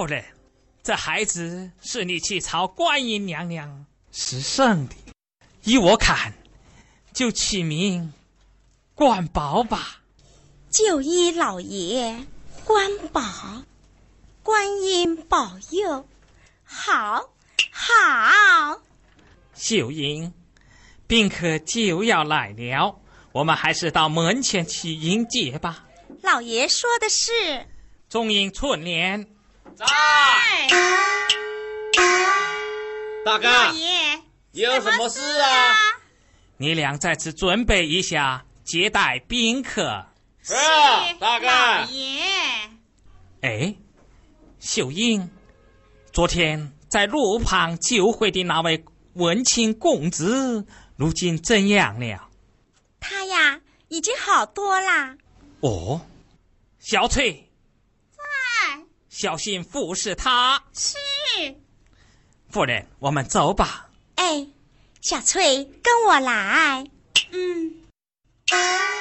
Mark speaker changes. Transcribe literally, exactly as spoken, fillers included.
Speaker 1: 夫人，这孩子是你去朝观音娘娘是生的，依我看，就取名关宝吧。
Speaker 2: 就依老爷关宝，观音保佑，好，好。
Speaker 1: 秀英，宾客就要来了，我们还是到门前去迎接吧。
Speaker 2: 老爷说的是。
Speaker 1: 中英春联
Speaker 3: 在。大哥，
Speaker 2: 老爷
Speaker 3: 有什么事啊？
Speaker 1: 你俩在此准备一下，接待宾客。
Speaker 3: 是啊，大哥。
Speaker 2: 老爷。
Speaker 1: 哎，秀英，昨天在路旁救回的那位文清公子，如今怎样了？
Speaker 2: 他呀，已经好多啦。
Speaker 1: 哦，小翠，
Speaker 2: 在。
Speaker 1: 小心服侍他。
Speaker 2: 是。
Speaker 1: 夫人，我们走吧。
Speaker 2: 哎，小翠，跟我来。嗯。